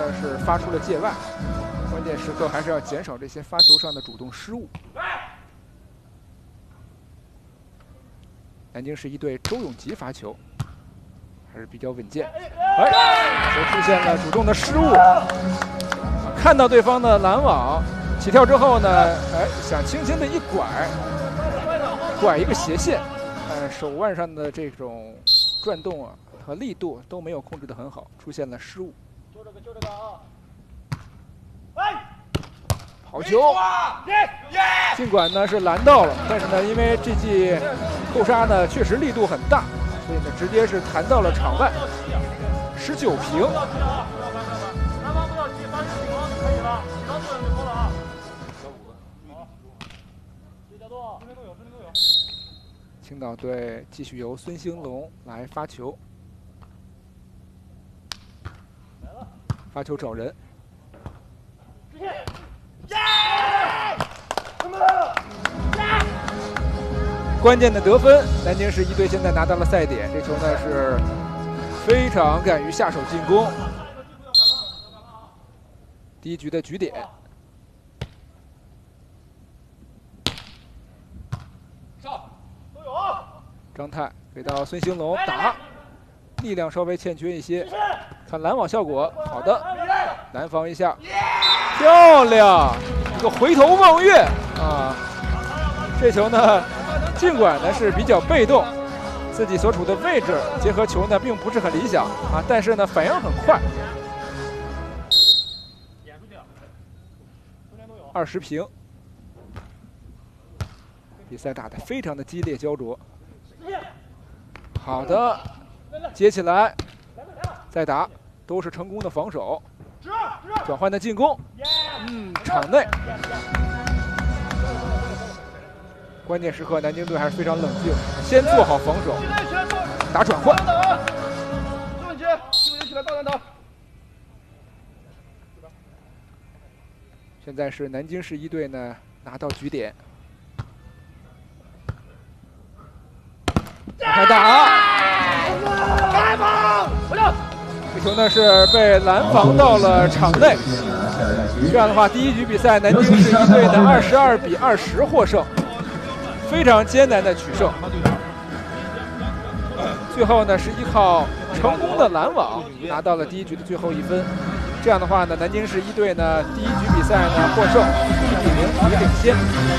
呢是发出了界外，关键时刻还是要减少这些发球上的主动失误。南京市一队周永吉发球还是比较稳健，球出现了主动的失误，看到对方的拦网，起跳之后呢，想轻轻的一拐一个斜线，手腕上的这种转动啊和力度都没有控制得很好，出现了失误。就这个啊！好球！尽管呢是拦到了，但是呢，因为这记扣杀呢确实力度很大，所以呢直接是弹到了场外，19平。青岛队继续由孙兴龙来发球，发球找人。关键的得分，南京市一队现在拿到了赛点。这球呢是非常敢于下手进攻，第一局的局点。张泰给到孙兴龙打，力量稍微欠缺一些，看拦网效果，好的，南防一下，漂亮，一个回头望月啊！这球呢，尽管呢是比较被动，自己所处的位置结合球呢并不是很理想啊，但是呢反应很快。20平，比赛打得非常的激烈焦灼。好的，接起来，再打，都是成功的防守，转换的进攻，场内。关键时刻，南京队还是非常冷静，先做好防守，打转换。现在是南京市一队呢拿到局点。开打，这球呢是被拦防到了场内。这样的话，第一局比赛南京市一队的22比20获胜，非常艰难的取胜。最后呢是依靠成功的拦网拿到了第一局的最后1分。这样的话呢，南京市一队呢第一局比赛呢获胜，1比0领先。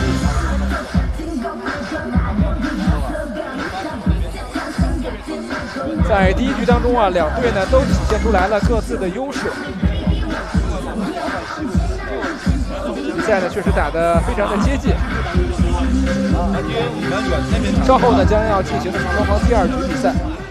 在第一局当中啊，两队呢都体现出来了各自的优势。比赛呢确实打得非常的接近。稍后呢将要进行的是双方第2局比赛。